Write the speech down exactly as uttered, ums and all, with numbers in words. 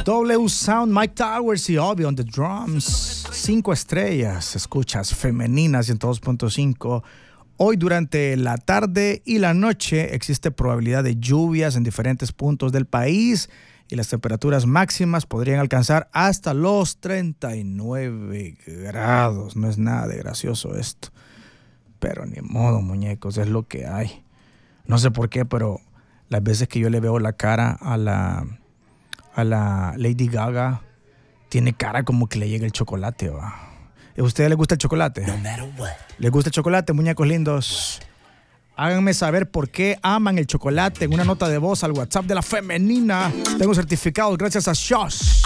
W Sound, Mike Towers y Obvio on the drums. Cinco estrellas, escuchas Femenina ciento dos punto cinco. Hoy durante la tarde y la noche existe probabilidad de lluvias en diferentes puntos del país y las temperaturas máximas podrían alcanzar hasta los treinta y nueve grados. No es nada de gracioso esto, pero ni modo, muñecos, es lo que hay. No sé por qué, pero las veces que yo le veo la cara a la... a la Lady Gaga, tiene cara como que le llega el chocolate, va. ¿A ustedes les gusta el chocolate? No matter what. ¿Les gusta el chocolate, muñecos lindos? Háganme saber por qué aman el chocolate en una nota de voz al WhatsApp de la Femenina. Tengo certificados gracias a Shosh.